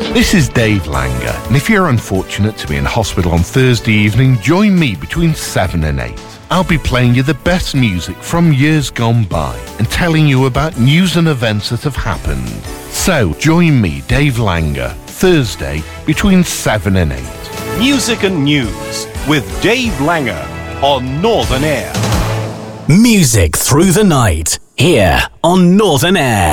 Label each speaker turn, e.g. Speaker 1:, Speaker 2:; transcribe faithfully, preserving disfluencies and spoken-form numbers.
Speaker 1: This is Dave Langer, and if you're unfortunate to be in hospital on Thursday evening, join me between seven and eight. I'll be playing you the best music from years gone by and telling you about news and events that have happened. So, join me, Dave Langer, Thursday between seven and eight.
Speaker 2: Music and News with Dave Langer on Northern Air.
Speaker 3: Music through the night, here on Northern Air.